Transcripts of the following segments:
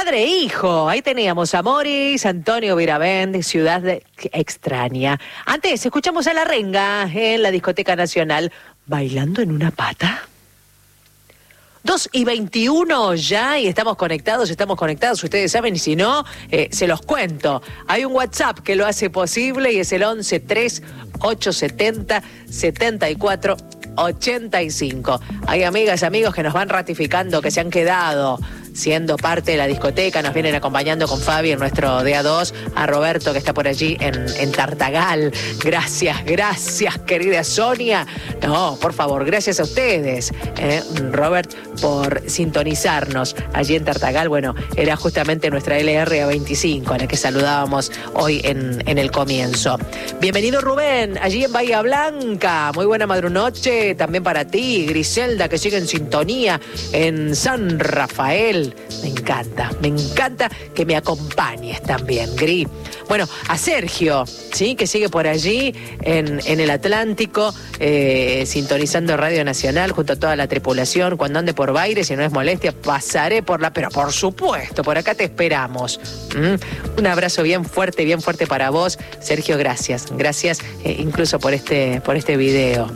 padre e hijo. Ahí teníamos a Morris, Antonio Viravent, Ciudad Extraña. Antes escuchamos a La Renga en la Discoteca Nacional, Bailando en una pata. 2:21 ya y estamos conectados, ustedes saben, y si no, se los cuento. Hay un WhatsApp que lo hace posible y es el 1138707485. Hay amigas, amigos que nos van ratificando que se han quedado siendo parte de la discoteca, nos vienen acompañando con Fabi en nuestro DA2, a Roberto que está por allí en Tartagal. Gracias, querida Sonia. No, por favor, gracias a ustedes, Robert, por sintonizarnos allí en Tartagal. Bueno, era justamente nuestra LRA25 a la que saludábamos hoy en el comienzo. Bienvenido Rubén, allí en Bahía Blanca. Muy buena madrunoche también para ti, Griselda, que sigue en sintonía en San Rafael. Me encanta que me acompañes también, Gri. Bueno, a Sergio, ¿sí? Que sigue por allí en el Atlántico, sintonizando Radio Nacional junto a toda la tripulación. Cuando ande por Baire, si no es molestia, pasaré por la... Pero por supuesto, por acá te esperamos. Un abrazo bien fuerte para vos, Sergio, gracias. Gracias incluso por este video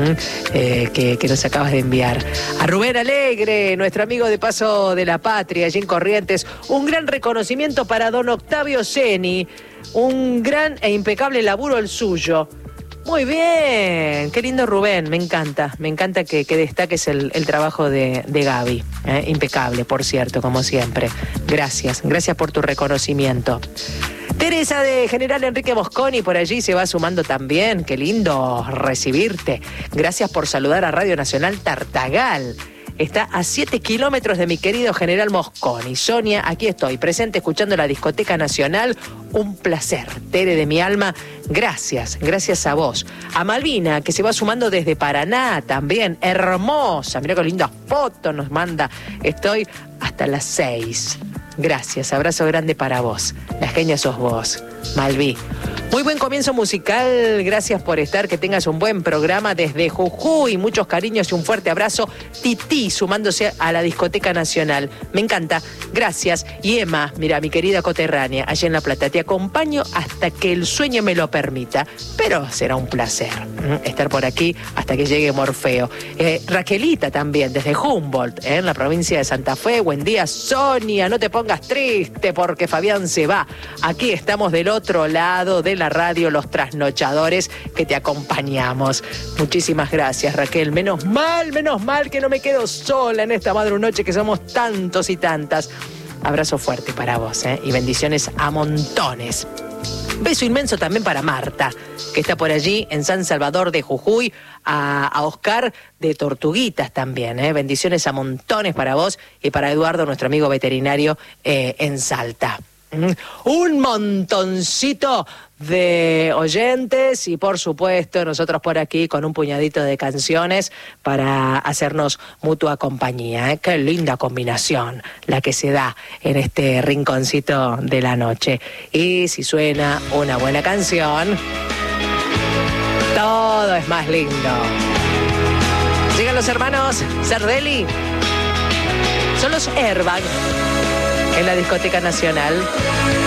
que nos acabas de enviar. A Rubén Alegre, nuestro amigo de Paso de la Patria, allí en Corrientes, un gran reconocimiento para don Octavio Seni, un gran e impecable laburo el suyo. Muy bien, qué lindo Rubén, me encanta que destaques el trabajo de Gaby, impecable, por cierto, como siempre. Gracias por tu reconocimiento. Teresa de General Enrique Mosconi por allí se va sumando también, qué lindo recibirte. Gracias por saludar a Radio Nacional Tartagal. Está a 7 kilómetros de mi querido General Mosconi. Sonia, aquí estoy, presente escuchando la Discoteca Nacional. Un placer, Tere de mi alma. Gracias a vos. A Malvina, que se va sumando desde Paraná también. Hermosa, mirá qué linda foto nos manda. Estoy hasta las 6. Gracias, abrazo grande para vos. La genia sos vos, Malví. Muy buen comienzo musical, gracias por estar, que tengas un buen programa desde Jujuy, muchos cariños y un fuerte abrazo. Titi sumándose a la Discoteca Nacional, me encanta, gracias. Y Emma, mira, mi querida coterránea, allá en La Plata, te acompaño hasta que el sueño me lo permita, pero será un placer estar por aquí hasta que llegue Morfeo. Raquelita también, desde Humboldt, en la provincia de Santa Fe, buen día Sonia, no te pongas triste porque Fabián se va, aquí estamos del otro lado de la radio, los trasnochadores que te acompañamos. Muchísimas gracias, Raquel. Menos mal que no me quedo sola en esta madrunoche, que somos tantos y tantas. Abrazo fuerte para vos, y bendiciones a montones. Beso inmenso también para Marta, que está por allí en San Salvador de Jujuy, a Oscar de Tortuguitas también, bendiciones a montones para vos y para Eduardo, nuestro amigo veterinario en Salta. Un montoncito de oyentes y por supuesto nosotros por aquí con un puñadito de canciones para hacernos mutua compañía. Qué linda combinación la que se da en este rinconcito de la noche. Y si suena una buena canción, todo es más lindo. Llegan los hermanos Sardelli, son los Airbag en la Discoteca Nacional.